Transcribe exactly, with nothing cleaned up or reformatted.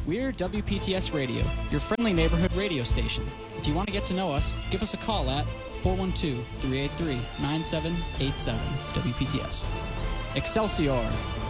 We're W P T S Radio, your friendly neighborhood radio station. If you want to get to know us, give us a call at four one two, three eight three, nine seven eight seven. W P T S. Excelsior!